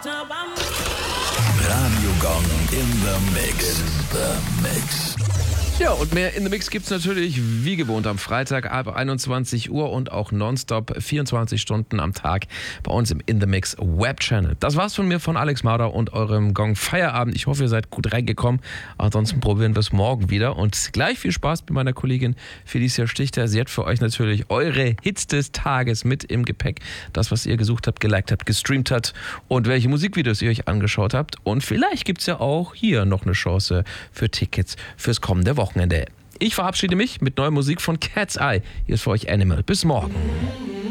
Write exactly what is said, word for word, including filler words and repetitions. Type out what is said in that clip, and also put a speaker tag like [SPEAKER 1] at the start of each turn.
[SPEAKER 1] Radio Gong in the Mix. In the Mix.
[SPEAKER 2] Ja, und mehr in the Mix gibt's natürlich wie gewohnt am Freitag ab einundzwanzig Uhr und auch nonstop vierundzwanzig Stunden am Tag bei uns im In the Mix Webchannel. Das war's von mir, von Alex Marder und eurem Gong Feierabend. Ich hoffe, ihr seid gut reingekommen. Ansonsten probieren wir es morgen wieder und gleich viel Spaß mit meiner Kollegin Felicia Stichter. Sie hat für euch natürlich eure Hits des Tages mit im Gepäck. Das, was ihr gesucht habt, geliked habt, gestreamt habt und welche Musikvideos ihr euch angeschaut habt. Und vielleicht gibt's ja auch hier noch eine Chance für Tickets fürs kommende Wochenende. Wochenende. Ich verabschiede mich mit neuer Musik von Cat's Eye. Hier ist für euch Animal. Bis morgen.